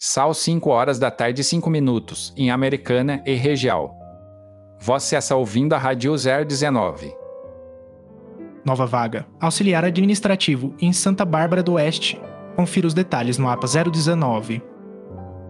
Sal 5 horas da tarde e 5 minutos, em Americana e região. Você está ouvindo a Rádio 019. Nova vaga. Auxiliar administrativo em Santa Bárbara do Oeste. Confira os detalhes no APA 019.